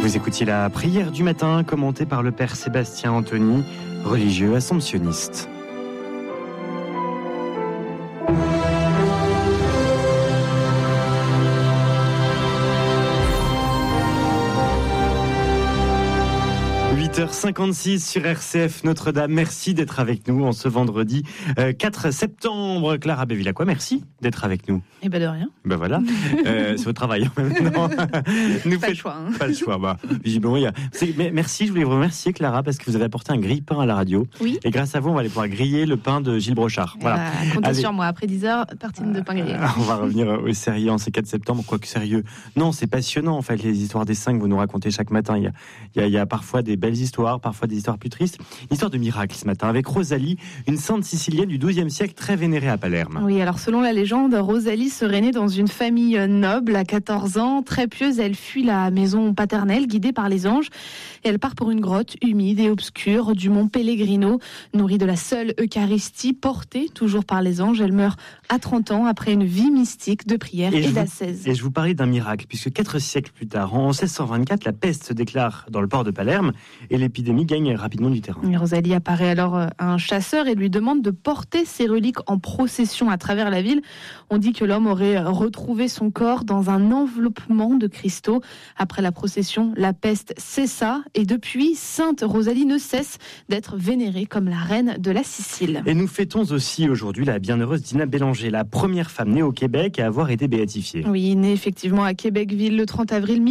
Vous écoutiez la prière du matin commentée par le père Sébastien Anthony, religieux assomptionniste. h 56 sur RCF Notre-Dame. Merci d'être avec nous en ce vendredi 4 septembre. Clara Bévilacqua, merci d'être avec nous. Eh ben de rien. Ben voilà, c'est au travail en même temps. Pas le choix. Pas le choix. Bah, visiblement, merci, je voulais vous remercier Clara parce que vous avez apporté un grille-pain à la radio. Oui. Et grâce à vous, on va aller pouvoir griller le pain de Gilles Brochard. Voilà. Comptez sur moi, après 10h, tartine de pain grillé. On va revenir au sérieux en ce 4 septembre. Quoique sérieux, non, c'est passionnant en fait, les histoires des saints que vous nous racontez chaque matin. Il y a parfois des belles histoires, parfois des histoires plus tristes. Une histoire de miracle ce matin avec Rosalie, une sainte sicilienne du XIIe siècle très vénérée à Palerme. Oui, alors selon la légende, Rosalie serait née dans une famille noble à 14 ans. Très pieuse, elle fuit la maison paternelle guidée par les anges et elle part pour une grotte humide et obscure du mont Pellegrino, nourrie de la seule Eucharistie, portée toujours par les anges. Elle meurt à 30 ans après une vie mystique de prière et d'ascèse. Et je vous parlais d'un miracle, puisque 4 siècles plus tard, en 1624, la peste se déclare dans le port de Palerme et l'épidémie gagne rapidement du terrain. Et Rosalie apparaît alors à un chasseur et lui demande de porter ses reliques en procession à travers la ville. On dit que l'homme aurait retrouvé son corps dans un enveloppement de cristaux. Après la procession, la peste cessa et depuis, Sainte Rosalie ne cesse d'être vénérée comme la reine de la Sicile. Et nous fêtons aussi aujourd'hui la bienheureuse Dina Bélanger, la première femme née au Québec à avoir été béatifiée. Oui, née effectivement à Québecville le 30 avril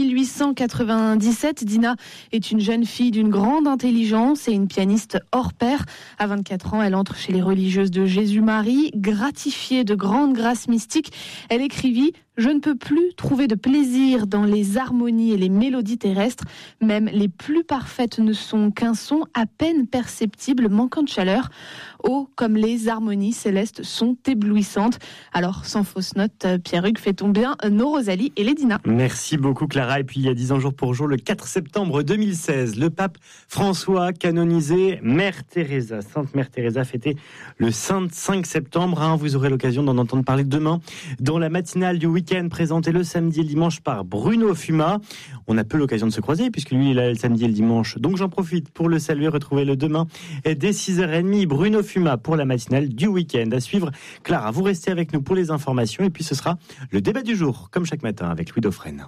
1897. Dina est une jeune fille d'une grande intelligence et une pianiste hors pair. À 24 ans, elle entre chez les religieuses de Jésus-Marie. Gratifiée de grandes grâces mystiques, elle écrivit « Je ne peux plus trouver de plaisir dans les harmonies et les mélodies terrestres. Même les plus parfaites ne sont qu'un son à peine perceptible, manquant de chaleur. Oh, comme les harmonies célestes sont éblouissantes. » Alors, sans fausse note, Pierre-Hugues, fêtons bien nos Rosalie et les Dina. Merci beaucoup Clara. Et puis il y a 10 ans jour pour jour, le 4 septembre 2016, le pape François canonisé Mère Teresa. Sainte Mère Teresa fêtée le 5 septembre. Vous aurez l'occasion d'en entendre parler demain dans la matinale du week-end présentée le samedi et le dimanche par Bruno Fuma. On a peu l'occasion de se croiser puisque lui il est là le samedi et le dimanche. Donc j'en profite pour le saluer, retrouvez-le demain dès 6h30. Bruno Fuma pour la matinale du week-end. À suivre, Clara, vous restez avec nous pour les informations et puis ce sera le débat du jour, comme chaque matin avec Louis Dauphren.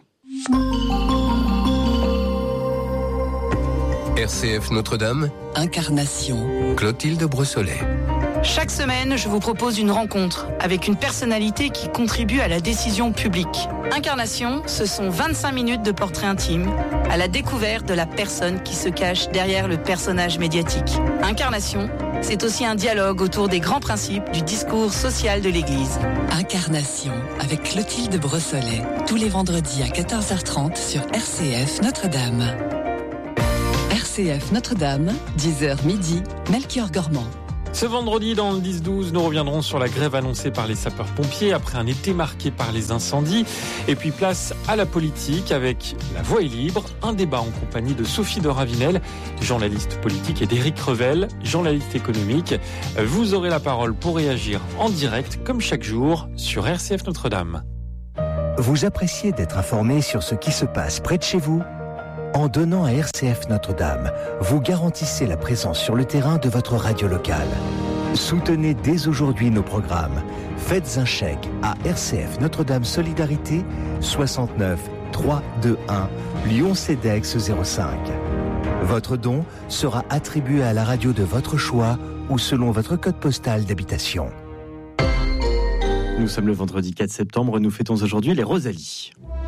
RCF Notre-Dame, Incarnation, Clotilde Brossolet. Chaque semaine, je vous propose une rencontre avec une personnalité qui contribue à la décision publique. Incarnation, ce sont 25 minutes de portrait intime à la découverte de la personne qui se cache derrière le personnage médiatique. Incarnation, c'est aussi un dialogue autour des grands principes du discours social de l'Église. Incarnation avec Clotilde Brossolet, tous les vendredis à 14h30 sur RCF Notre-Dame. RCF Notre-Dame, 10h midi, Melchior Gormand. Ce vendredi, dans le 10-12, nous reviendrons sur la grève annoncée par les sapeurs-pompiers après un été marqué par les incendies. Et puis place à la politique avec La Voix est libre, un débat en compagnie de Sophie de Ravinel, journaliste politique, et d'Éric Revel, journaliste économique. Vous aurez la parole pour réagir en direct, comme chaque jour, sur RCF Notre-Dame. Vous appréciez d'être informé sur ce qui se passe près de chez vous ? En donnant à RCF Notre-Dame, vous garantissez la présence sur le terrain de votre radio locale. Soutenez dès aujourd'hui nos programmes. Faites un chèque à RCF Notre-Dame Solidarité 69 321 Lyon-Cedex 05. Votre don sera attribué à la radio de votre choix ou selon votre code postal d'habitation. Nous sommes le vendredi 4 septembre, nous fêtons aujourd'hui les Rosalies.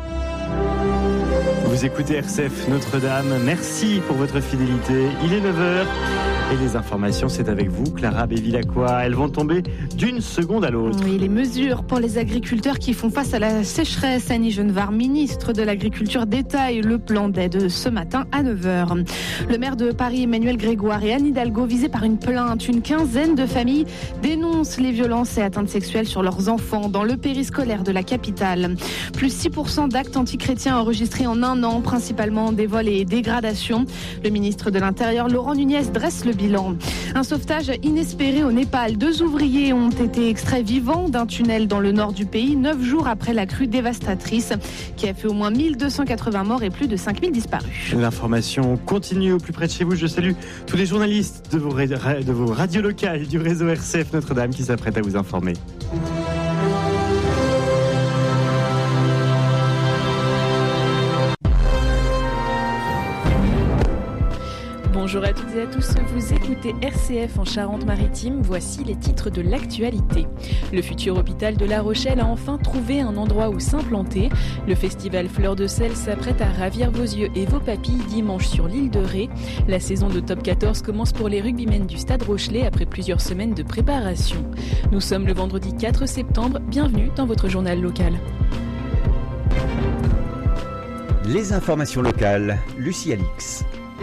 Vous écoutez RCF Notre-Dame, merci pour votre fidélité. Il est 9h et les informations, c'est avec vous, Clara Bévilacqua. Elles vont tomber d'une seconde à l'autre. Oui, les mesures pour les agriculteurs qui font face à la sécheresse. Annie Genevard, ministre de l'Agriculture, détaille le plan d'aide ce matin à 9h. Le maire de Paris, Emmanuel Grégoire, et Anne Hidalgo, visés par une plainte. Une quinzaine de familles dénoncent les violences et atteintes sexuelles sur leurs enfants dans le périscolaire de la capitale. Plus 6% d'actes antichrétiens enregistrés en un an, principalement des vols et dégradations. Le ministre de l'Intérieur, Laurent Nunez, dresse le bilan. Un sauvetage inespéré au Népal. 2 ouvriers ont été extraits vivants d'un tunnel dans le nord du pays 9 jours après la crue dévastatrice qui a fait au moins 1280 morts et plus de 5000 disparus. L'information continue au plus près de chez vous. Je salue tous les journalistes de vos radios locales du réseau RCF Notre-Dame qui s'apprêtent à vous informer. Bonjour à toutes et à tous, vous écoutez RCF en Charente-Maritime, voici les titres de l'actualité. Le futur hôpital de La Rochelle a enfin trouvé un endroit où s'implanter. Le festival Fleurs de Sel s'apprête à ravir vos yeux et vos papilles dimanche sur l'île de Ré. La saison de Top 14 commence pour les rugbymen du Stade Rochelais après plusieurs semaines de préparation. Nous sommes le vendredi 4 septembre, bienvenue dans votre journal local. Les informations locales, Lucie Alix.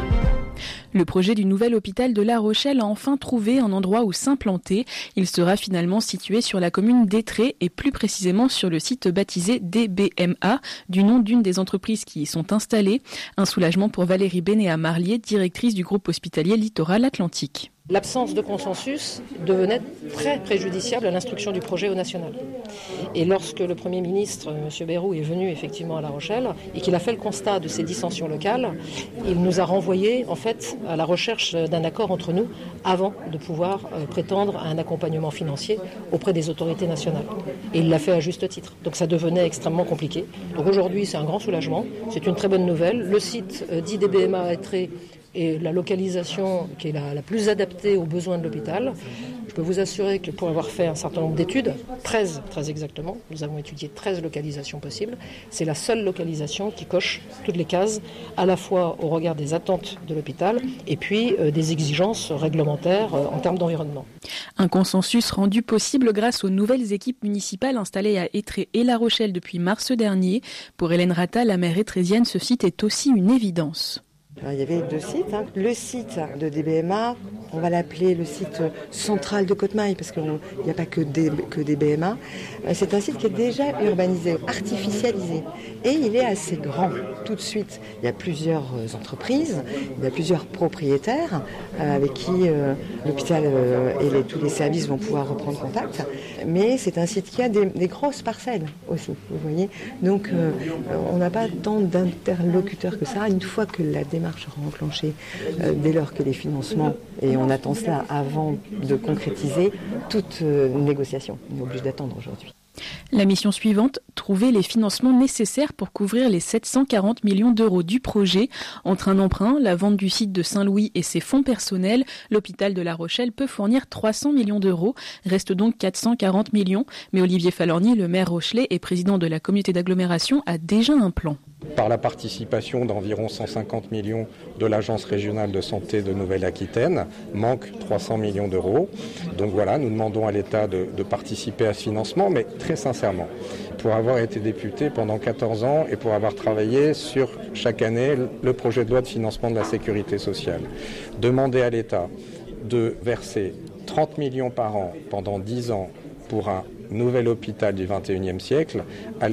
Le projet du nouvel hôpital de La Rochelle a enfin trouvé un endroit où s'implanter. Il sera finalement situé sur la commune d'Étré et plus précisément sur le site baptisé DBMA, du nom d'une des entreprises qui y sont installées. Un soulagement pour Valérie Bénéat-Marlier, directrice du groupe hospitalier Littoral Atlantique. L'absence de consensus devenait très préjudiciable à l'instruction du projet au national. Et lorsque le Premier ministre, M. Bayrou, est venu effectivement à La Rochelle et qu'il a fait le constat de ces dissensions locales, il nous a renvoyés en fait à la recherche d'un accord entre nous avant de pouvoir prétendre à un accompagnement financier auprès des autorités nationales. Et il l'a fait à juste titre. Donc ça devenait extrêmement compliqué. Donc aujourd'hui c'est un grand soulagement, c'est une très bonne nouvelle. Le site d'IDBMA à Étré et la localisation qui est la plus adaptée aux besoins de l'hôpital. Je peux vous assurer que pour avoir fait un certain nombre d'études, 13 très exactement, nous avons étudié 13 localisations possibles, c'est la seule localisation qui coche toutes les cases, à la fois au regard des attentes de l'hôpital et puis des exigences réglementaires en termes d'environnement. Un consensus rendu possible grâce aux nouvelles équipes municipales installées à Étré et La Rochelle depuis mars dernier. Pour Hélène Rata, la maire étrésienne, ce site est aussi une évidence. Il y avait 2 sites. Le site de DBMA, on va l'appeler le site central de Côte-Maille parce qu'il n'y a pas que des BMA. C'est un site qui est déjà urbanisé, artificialisé. Et il est assez grand tout de suite. Il y a plusieurs entreprises, il y a plusieurs propriétaires avec qui l'hôpital et tous les services vont pouvoir reprendre contact. Mais c'est un site qui a des grosses parcelles aussi, vous voyez. Donc on n'a pas tant d'interlocuteurs que ça. Une fois que la démarche sera enclenchée, dès lors que les financements, et on attend cela avant de concrétiser toute négociation. On est obligé d'attendre aujourd'hui. La mission suivante, trouver les financements nécessaires pour couvrir les 740 millions d'euros du projet. Entre un emprunt, la vente du site de Saint-Louis et ses fonds personnels, l'hôpital de La Rochelle peut fournir 300 millions d'euros. Reste donc 440 millions. Mais Olivier Falorni, le maire rochelais et président de la communauté d'agglomération, a déjà un plan. Par la participation d'environ 150 millions de l'Agence régionale de santé de Nouvelle-Aquitaine, manque 300 millions d'euros. Donc voilà, nous demandons à l'État de participer à ce financement, mais très sincèrement, pour avoir été député pendant 14 ans et pour avoir travaillé sur chaque année le projet de loi de financement de la sécurité sociale, demander à l'État de verser 30 millions par an pendant 10 ans pour un nouvel hôpital du XXIe siècle,